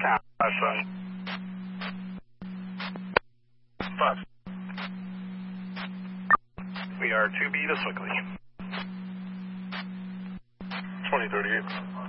Count 5. 5. We are 2B to Swickley. 2038.